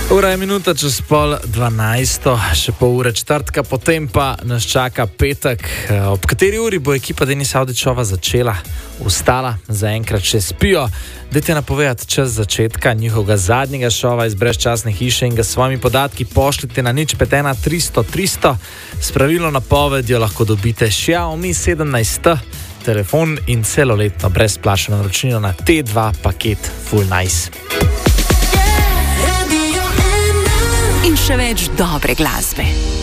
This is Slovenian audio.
Ura je minuta čez 11:30, še pol ure četrtka, potem pa nas čaka petek. Ob kateri uri bo ekipa Denis Avdićova začela? Vstala, zaenkrat še spijo. Dajte napovedati čas začetka njihovega zadnjega šova iz brezčasne hiše in ga s svojimi podatki pošljite na 051 300 300. S pravilno napovedjo lahko dobite Xiaomi 17T, telefon in celoletno brezplačno naročnino na T2 paket Full Nice. In še več dobre glasbe.